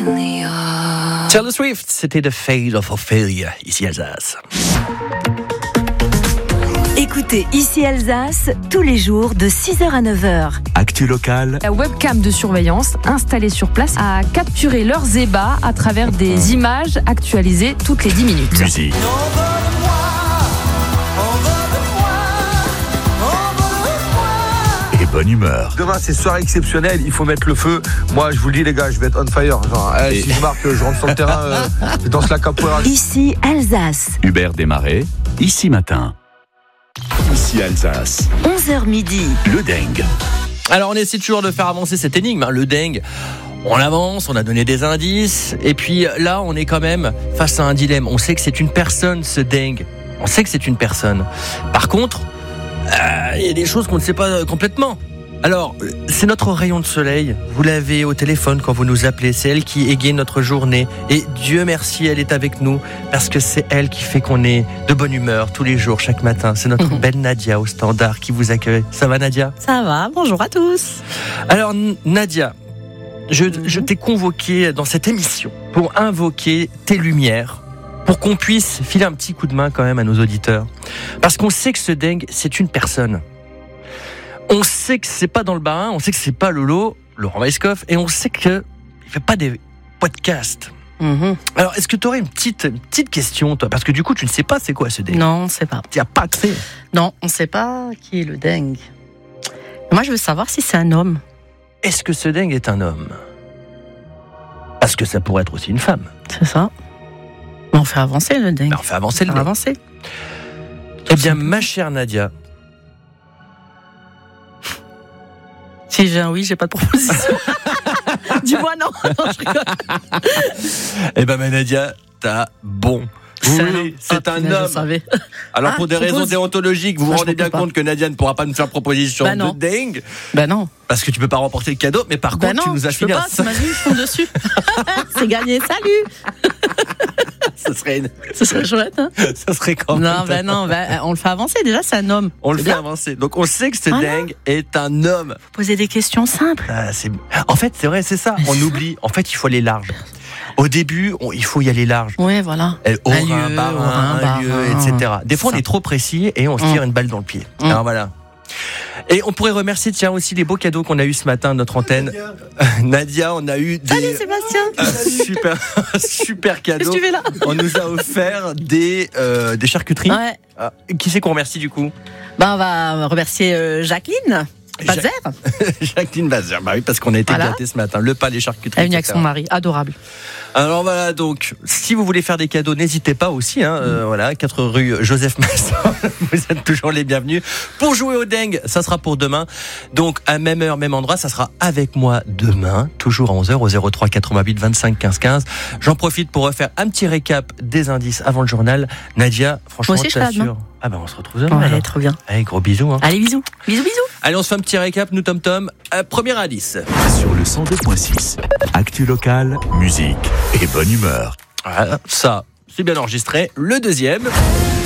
Taylor Swift, c'était The Fate of Ophelia, ici Alsace. Écoutez Ici Alsace tous les jours de 6h à 9h. Actu locale. La webcam de surveillance installée sur place a capturé leurs ébats à travers des images actualisées toutes les 10 minutes. Musique. Et bonne humeur. Demain, c'est soirée exceptionnelle, il faut mettre le feu. Moi, je vous le dis, les gars, je vais être on fire. Genre, si je marque, je rentre sur le terrain, je danse la capoeira. Ici Alsace. Hubert Desmarais, ici matin. Ici Alsace. 11h midi. Le dingue. Alors on essaie toujours de faire avancer cette énigme, le dingue. On avance, on a donné des indices, et puis là on est quand même face à un dilemme. On sait que c'est une personne, ce dingue. On sait que c'est une personne. Par contre, il y a des choses qu'on ne sait pas complètement. Alors, c'est notre rayon de soleil. Vous l'avez au téléphone quand vous nous appelez. C'est elle qui égaye notre journée. Et Dieu merci, elle est avec nous parce que c'est elle qui fait qu'on est de bonne humeur tous les jours, chaque matin. C'est notre belle Nadia au standard qui vous accueille. Ça va, Nadia ? Ça va, bonjour à tous. Alors, Nadia, je t'ai convoquée dans cette émission pour invoquer tes lumières, pour qu'on puisse filer un petit coup de main quand même à nos auditeurs. Parce qu'on sait que ce dingue, c'est une personne. On sait que c'est pas dans le barin, on sait que c'est pas Lolo, Laurent Weisskopf, et on sait qu'il fait pas des podcasts. Alors, est-ce que tu aurais une petite question, toi ? Parce que du coup, tu ne sais pas c'est quoi ce dingue. Non, on ne sait pas. Tu n'as pas accès. Non, on ne sait pas qui est le dingue. Moi, je veux savoir si c'est un homme. Est-ce que ce dingue est un homme ? Parce que ça pourrait être aussi une femme. C'est ça. Mais on fait avancer le dingue. On fait avancer le dingue. Avancer. Eh bien, ma chère Nadia. Si j'ai un oui, j'ai pas de proposition. Dis-moi non. Non, je rigole. Eh ben, ma Nadia, t'as bon. Oui, c'est un homme. Je savais. Alors, pour des raisons déontologiques, vous vous rendez bien compte que Nadia ne pourra pas nous faire proposition de dingue. Ben non. Parce que tu peux pas remporter le cadeau, mais par contre, tu nous as filé un... Tu m'as vu, je fonds dessus. C'est gagné, salut. Ce serait chouette, hein. Ça serait quand même... Non, on le fait avancer, déjà, c'est un homme. On le fait avancer. Donc, on sait que ce dingue est un homme. Poser des questions simples. En fait, c'est vrai, c'est ça. On oublie. En fait, il faut aller large. Au début, il faut y aller large. Oui, voilà. Un lieu, etc. Des fois, on est trop précis et on se tire une balle dans le pied. Alors voilà. Et on pourrait remercier, aussi les beaux cadeaux qu'on a eu ce matin à notre antenne. Nadia, on a eu des... Salut Sébastien. Super cadeaux. Qu'est-ce que tu fais là ? On nous a offert des charcuteries. Ouais. Qui c'est qu'on remercie du coup ? On va remercier Jacqueline Bazer. Jacqueline Bazer, oui, parce qu'on a été gâtés ce matin. Le pain, les charcuteries. Elle est venue avec son mari, adorable. Alors voilà, donc, si vous voulez faire des cadeaux, n'hésitez pas aussi, 4 rue Joseph Masson, vous êtes toujours les bienvenus. Pour jouer au dingue, ça sera pour demain. Donc, à même heure, même endroit, ça sera avec moi demain, toujours à 11h, au 03 88 25 15 15. J'en profite pour refaire un petit récap des indices avant le journal. Nadia, franchement, moi aussi, je t'assure. On se retrouve demain. Allez, trop bien. Allez, gros bisous. Allez, bisous. Bisous. Allez, on se fait un petit récap, nous, Tom. Premier indice. Sur le 102.6. Actu locale, musique et bonne humeur. Ça, c'est bien enregistré. Le deuxième.